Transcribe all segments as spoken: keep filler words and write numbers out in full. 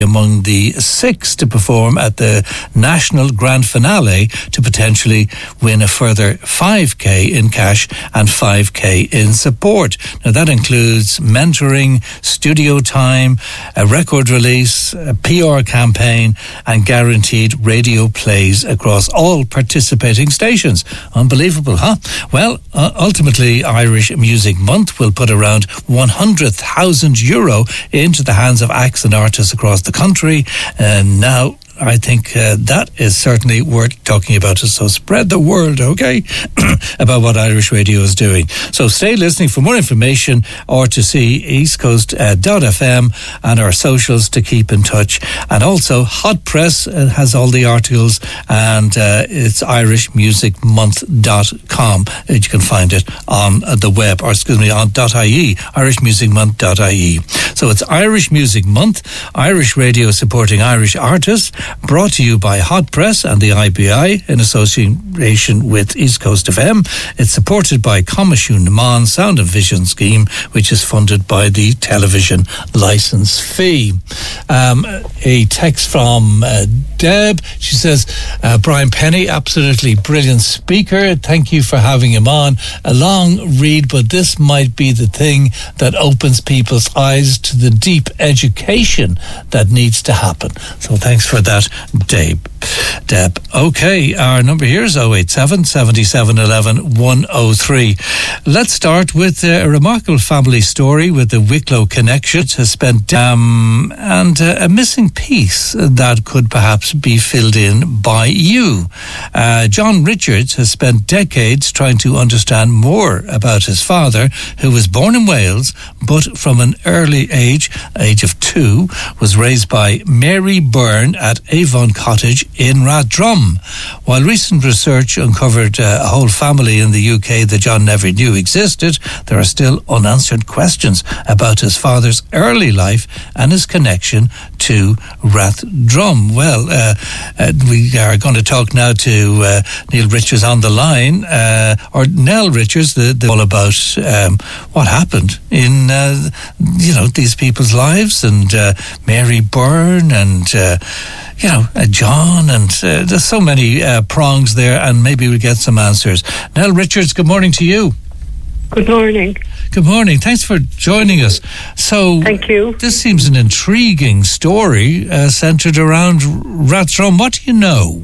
among the six to perform at the National Grand Finale to potentially win a further five K in cash and five K in support. Now that includes mentoring, studio time, a record release, a P R campaign and guaranteed radio plays across all participating stations. Unbelievable, huh? Well, uh, ultimately Irish Music Month will put around one hundred thousand euro into the hands of acts and artists across the country, and now I think uh, that is certainly worth talking about. So spread the word, okay, about what Irish Radio is doing. So stay listening for more information or to see east coast dot f m and our socials to keep in touch. And also Hot Press uh, has all the articles, and uh, it's irish music month dot com. You can find it on the web, or excuse me, on .ie, irish music month dot i e. So it's Irish Music Month, Irish Radio supporting Irish artists, brought to you by Hot Press and the I B I in association with East Coast F M. It's supported by Comisiún na Meán Sound and Vision Scheme, which is funded by the television licence fee. Um, a text from uh, Deb. She says, uh, Brian Penny, absolutely brilliant speaker. Thank you for having him on. A long read, but this might be the thing that opens people's eyes to the deep education that needs to happen. So thanks for that, Deb. Deb. Okay, our number here is oh eight seven, seven seven one one, one oh three. Let's start with a remarkable family story with the Wicklow connection. It has spent um, and uh, a missing piece that could perhaps be filled in by you. Uh, John Richards has spent decades trying to understand more about his father, who was born in Wales, but from an early age, age of two, was raised by Mary Byrne at Avon Cottage in Rathdrum. While recent research uncovered uh, a whole family in the U K that John never knew existed, there are still unanswered questions about his father's early life and his connection to Rathdrum. Well, uh, uh, we are going to talk now to uh, Neil Richards on the line, uh, or Nell Richards, the, the all about um, what happened in uh, you know these people's lives, and uh, Mary Byrne, and uh, you know uh, John, and uh, there's so many uh, prongs there, and maybe we get some answers. Nell Richards, good morning to you. Good morning. Good morning. Thanks for joining us. So, thank you. This seems an intriguing story uh, centred around Rathdrum. What do you know?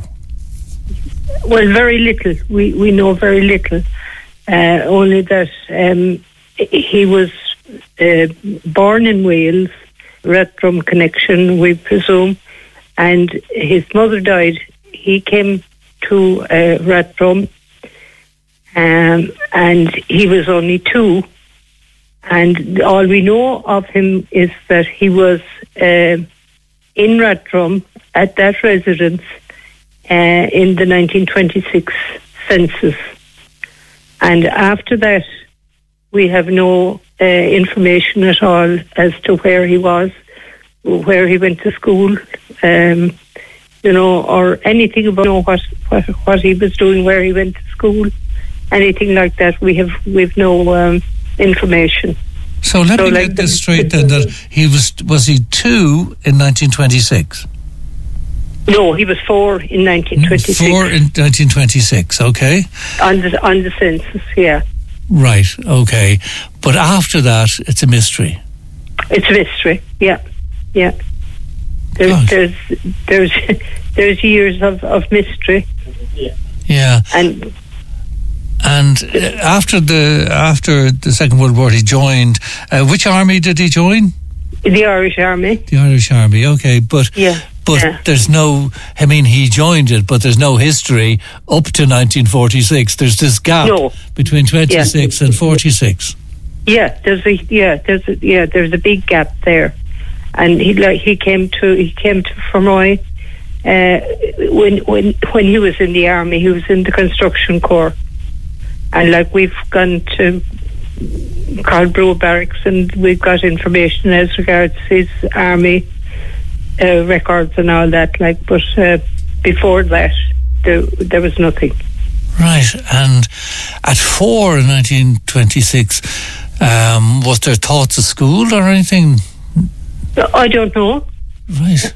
Well, very little. We we know very little. Uh, only that um, he was uh, born in Wales, Rathdrum connection, we presume, and his mother died. He came to uh, Rathdrum, um, and he was only two. And all we know of him is that he was uh, in Rathdrum at that residence uh, in the nineteen twenty-six census. And after that, we have no uh, information at all as to where he was, where he went to school, um, you know, or anything about you know, what, what what he was doing, where he went to school, anything like that. We have we've no um, information. So let so me like get this the, straight then, that he was was he two in nineteen twenty-six? No, he was four in nineteen twenty-six. Four in nineteen twenty-six, okay. On the on the census, yeah. Right, okay. But after that, it's a mystery. It's a mystery, yeah, yeah. There's God. there's there's there's years of, of mystery. Yeah. Yeah. And and uh, after the after the Second World War, he joined. Uh, which army did he join? The Irish Army. The Irish Army, okay, but yeah. But yeah. there's no, I mean, he joined it, but there's no history up to nineteen forty-six. There's this gap no. between twenty-six yeah. and forty-six. Yeah, there's a yeah, there's a, yeah, there's a big gap there, and he like he came to he came to Fermoy uh, when when when he was in the army. He was in the construction corps, and like we've gone to Carlbrew Barracks, and we've got information as regards his army Uh, records and all that, like, but uh, before that there there was nothing. Right. And at four in nineteen twenty-six, um, was there thoughts of school or anything? I don't know. Right.